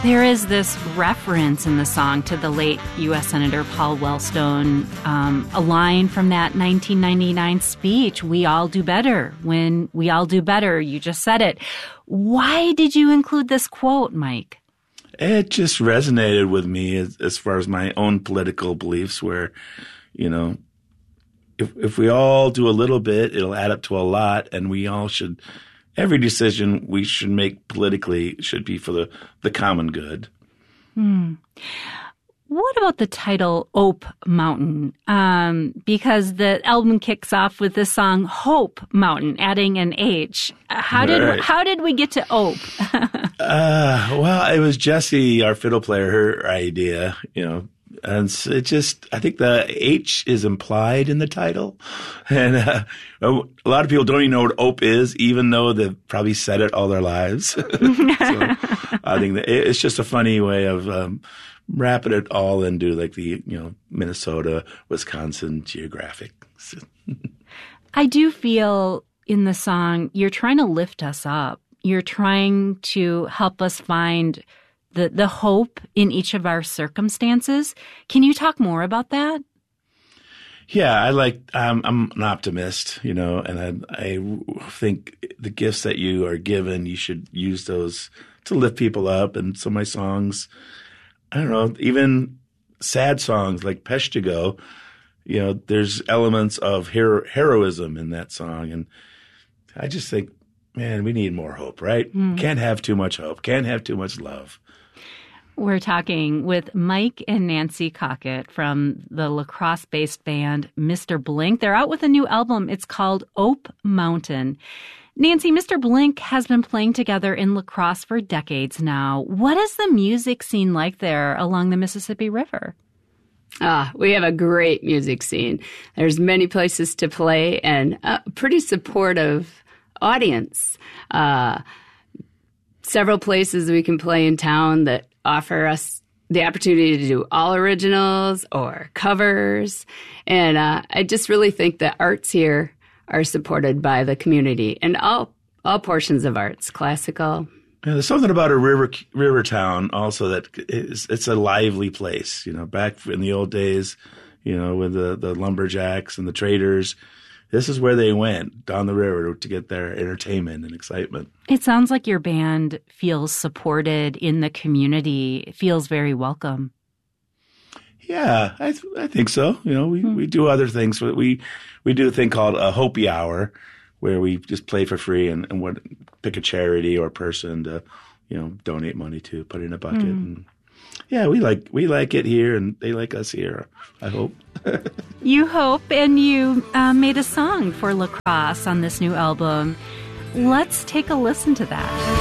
There is this reference in the song to the late U.S. Senator Paul Wellstone, a line from that 1999 speech, "We all do better when we all do better." You just said it. Why did you include this quote, Mike? It just resonated with me as far as my own political beliefs where, you know, if we all do a little bit, it'll add up to a lot, and we all should – every decision we should make politically should be for the common good. What about the title Ope Mountain? Because the album kicks off with the song Hope Mountain, adding an H. How did we get to Ope? Well, it was Jessie, our fiddle player, her idea, you know. And it just, I think the H is implied in the title. And a lot of people don't even know what Ope is, even though they've probably said it all their lives. So I think that it's just a funny way of wrapping it all into like the, you know, Minnesota, Wisconsin geographic. I do feel in the song, you're trying to lift us up. You're trying to help us find the hope in each of our circumstances. Can you talk more about that? Yeah, I'm an optimist, you know, and I think the gifts that you are given, you should use those to lift people up. And so my songs, I don't know, even sad songs like Peshtigo, you know, there's elements of heroism in that song. And I just think, man, we need more hope, right? Can't have too much hope. Can't have too much love. We're talking with Mike and Nancy Cockett from the La Crosse-based band Mr. Blink. They're out with a new album. It's called Ope Mountain. Nancy, Mr. Blink has been playing together in La Crosse for decades now. What is the music scene like there along the Mississippi River? We have a great music scene. There's many places to play and a pretty supportive audience. Several places we can play in town that offer us the opportunity to do all originals or covers. And I just really think that arts here are supported by the community and all portions of arts, classical. Yeah, there's something about a river town also that it's a lively place. You know, back in the old days, you know, with the lumberjacks and the traders, this is where they went, down the river, to get their entertainment and excitement. It sounds like your band feels supported in the community. It feels very welcome. Yeah, I think so. You know, we do other things. We do a thing called a Hopi Hour, where we just play for free and pick a charity or person to, you know, donate money to, put in a bucket. And yeah, we like it here, and they like us here, I hope. You hope, and you made a song for La Crosse on this new album. Let's take a listen to that.